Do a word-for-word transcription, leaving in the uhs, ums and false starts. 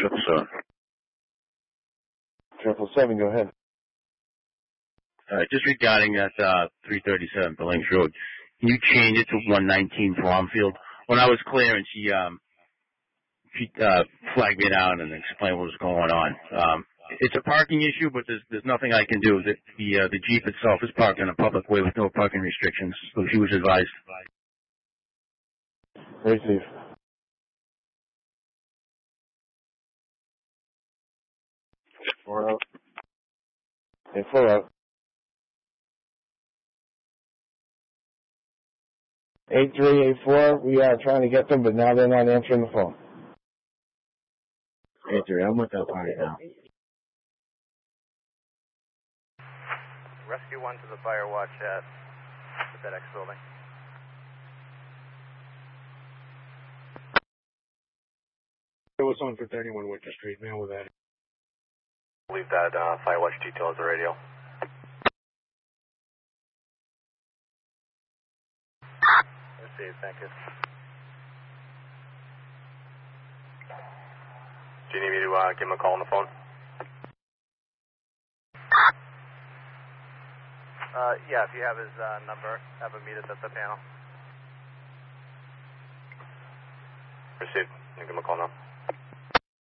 Triple seven. Triple seven, go ahead. Uh, just regarding that uh, three thirty-seven Billings Road, can you change it to one nineteen Farmfield? When I was clearing, she um she uh, flagged me down and explained what was going on. Um, it's a parking issue, but there's there's nothing I can do. The the, uh, the Jeep itself is parked in a public way with no parking restrictions, so she was advised. Very safe. Four out. Hey, four out. Eight three eight four. We are trying to get them, but now they're not answering the phone. Eight three. I'm with that party now. Rescue one to the fire watch at the FedEx building. It was on for thirty-one Winter Street. Man with that. Leave that uh, fire watch detail as the radio. Received, thank you. Do you need me to uh, give him a call on the phone? Uh, yeah, if you have his uh, number, have him meet us at the panel. Received. You give him a call now.